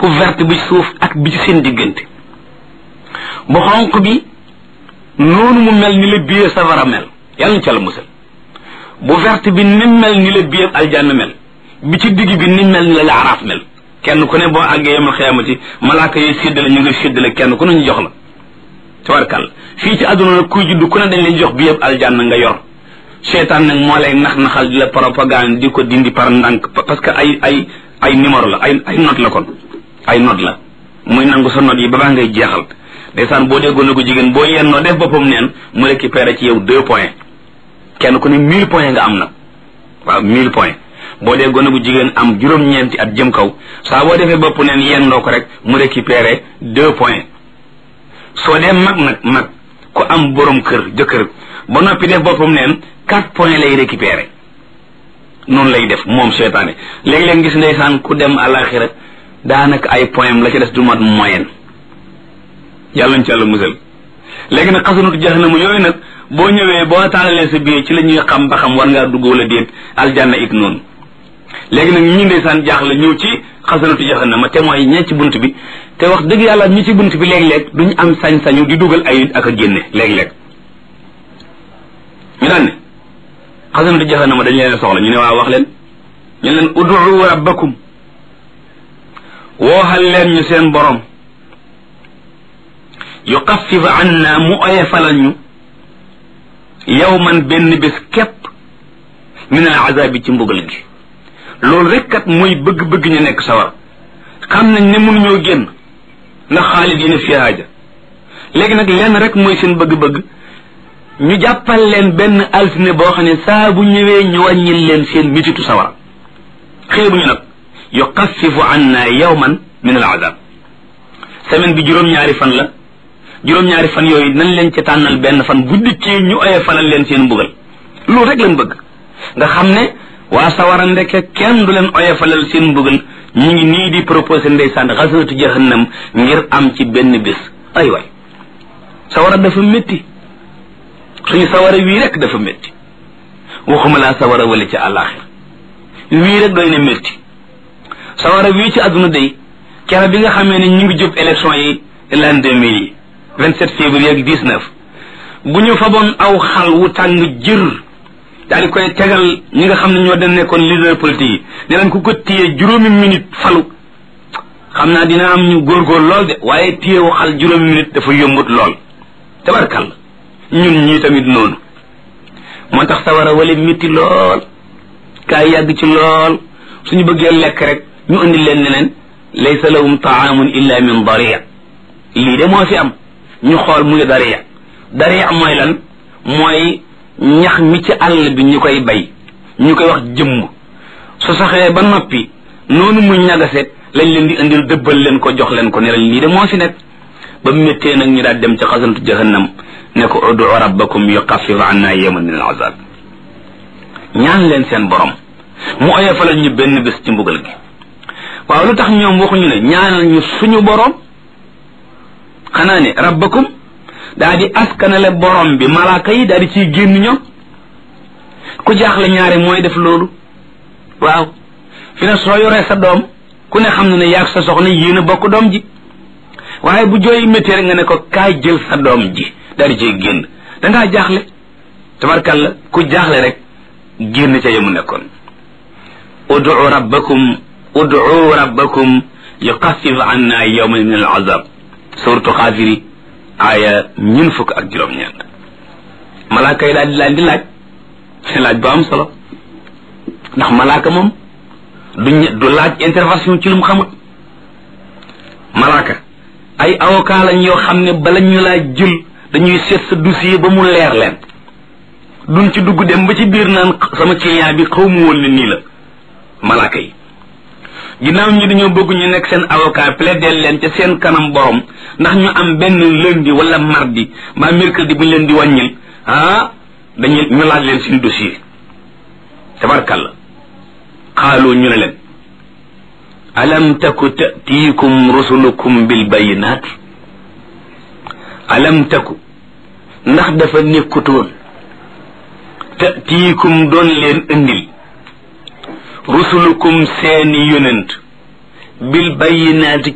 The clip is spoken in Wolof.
bu verte bi suuf ak bi ci seen diggante bu xonq bi noonu mu mel ni la biir safara mel yàlla na ca la musal bu verte bi ni mel ni la biir aljanna mel bi ci digg bi ni mel ni la araaf mel kenn ku ne boo àggee yamal xiyaamati malaaka yi séddale ñu ngi séddale kenn ku ne ñu jox la tabarkàlla fii ci àdduna nag kuy judd ku ne dañ lay jox bi yëpp aljanna nga yor seetaan nag moo lay nax-naxal di la propagande di ko dindi par ndànk parce que ay numéro la ay note la kon ay note la muy nangu sa note yi ba baa ngay jeexal ndeysaan boo déggoon na ko jigéen boo yennoo def boppam neen mu récupéré ci yow 2 points kenn ku ne 1000 points nga am nag waaw 1000 points boo dee gone gu jigéen am juróom-ñeenti at jëm kaw saa boo defee bopp neen yendoo ko rek mu récupéré 2 points soo dee mag ku am borom kër jëkkër ba noppi def boppam neen 4 points lay récupéré noonu lay def moom seetaane léegi-léeg gis ndeysaan ku dem àlaxira daanaka ay points la ci des du mat moyenne yàlla ñu ci yàlla musal léegi nag xasanatu jahannam yooyu nag boo ñëwee boo taalalee sa biir ci la ñuy xam ba xam war ngaa dugg wala déet aljanna it noonu léegi nag ñi ndeysaan jaaxle ñëw ci xasanatu jahannama te mooy ñee ci bunt bi te wax dëgg yàlla ñi ci bunt bi léeg-léeg duñu am sañ-sañu di dugal ay ak a génne léeg-léeg ñu daan ne xasanatu jahannama dañ leen soxla ñu ne waa wax leen ñu leen ud'u rabbakum wooxal leen ñu seen borom yuxaffif anna mu oyefalal ñu yawman benn bés képp min al azabi ci mbugal gi loolu rek kat mooy bëgg-bëgg ñu nekk sawar xam nañ ne mënuñoo génn ndax xaalidina fi haaja léegi nag lenn rek mooy seen bëgg-bëgg ñu jàppal leen benn altine boo xam ne saa bu ñëwee ñu wàññil leen seen mititu sawar xeebuñu nag yuxaffifu anna yawman min al azab semaine bi juróom-ñaari fan la juróom-ñaari fan yooyu nañ leen ci tànnal benn fan bu dikkee ñu oye fanal leen seen mbugal loolu rek lañ bëgg nga xam ne waa sawara ndeke kenn du leen oye falal seen mbugal ñu ngi nii di proposé ndeysaan xasanatu jahannam ngir am ci benn bés ay waay sawara dafa métti suñu sawara wii rek dafa métti waxuma laa sawara wala ci àllaaxir wii rek doy na métti sawara wii ci àdduna day kera bi nga xamee ne ñu ngi jub élection yi l'an 2000 yi 27 février ak 19 bu ñu faboon aw xal wu tàng jër daal di koy tegal ñi nga xam ne ñoo den nekkoon leader politique yi ne leen ku ko téye juróomi minute falu xam naa dina am ñu góorgóor lool de waaye téye wu xal juróomi minute dafa yombut lool tabarkal ñun ñii tamit noonu moo tax sawara wala métti lool kaay yàgg ci lool suñu bëggee lekk rek ñu indi leen ne leen laysa lahum taamun illa min daria lii de moo fi am ñu xool muy daria mooy lan mooy ñax mi ci àll bi ñu koy bay ñu koy wax jëmm su saxee ba noppi noonu mu ñagase lañ leen di indil dëbbal leen ko jox leen ko ne leen lii de moo fi nekk ba méttee nag ñu daal dem ci xasanatu jahannam ne ko ud'u rabbakum yuxaffif anna yawman min al-azab ñaan leen seen borom mu oyofalal ñu benn bés ci mbugal gi waaw lu tax ñoom waxuñu ne ñaanal ñu suñu borom xanaa ne rabbakum daa di askanale borom bi malaaka yi daa di ciy génn ñoom ku jaaxle ñaare mooy def loolu waaw fi ne soo yoree sa doom ku ne xam na ne yaag sa soxna yéen a bokk doom ji waaye bu jooy métti rek nga ne ko kaay jël sa doom ji daa di ciy génn dangaa jaaxle tabarkalla ku jaaxle rek génn ca yemu nekkoon ud'u rabbakum yuxaffif anna yawman min al-azab suratu xaafiri aaya 40 malaaka yi daal di laan di laaj bu am solo ndax malaaka moom du laaj intervention ci lu mu xamut malaaka ay avocat lañ yoo xam ne bala ñu laa jël dañuy seet sa dossier ba mu leer leen duñ ci dugg dem ba ci biir naan sama client bi xaw mu woon ne nii la malaaka yi ginnaaw ñi dañoo bëgg ñu nekk seen avocat plaider leen ca seen kanam borom ndax ñu am benn lundi wala mardi mbaa mercredi bu ñu leen di wàññil ñu laaj leen seen dossier tabarkalla xaaloo ñu ne leen alam taku ta'tiikum rusulukum bil bayinaat alam taku ndax dafa nekkutoon ta'tiikum doon leen indil rusulukum seeni yonent bil bayinaat